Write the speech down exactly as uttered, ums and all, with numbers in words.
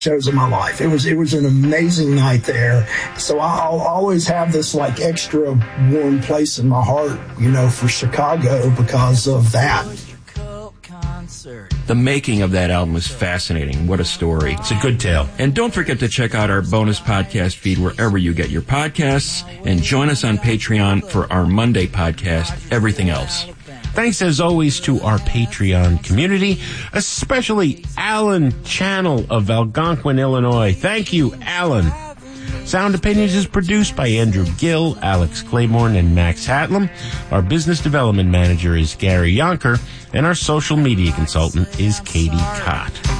shows of my life. It was it was an amazing night there. So I'll always have this like extra warm place in my heart, you know, for Chicago because of that. The making of that album is fascinating. What a story. It's a good tale. And don't forget to check out our bonus podcast feed wherever you get your podcasts, and join us on Patreon for our Monday podcast, Everything Else. Thanks, as always, to our Patreon community, especially Alan Channel of Algonquin, Illinois. Thank you, Alan. Sound Opinions is produced by Andrew Gill, Alex Claiborne, and Max Hatlam. Our business development manager is Gary Yonker, and our social media consultant is Katie Cott.